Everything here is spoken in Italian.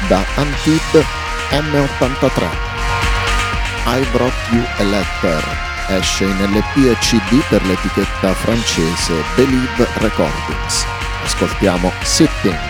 da Antibes M83. I Brought You a Letter esce in LP e CD per l'etichetta francese Believe Recordings. Ascoltiamo Sitting.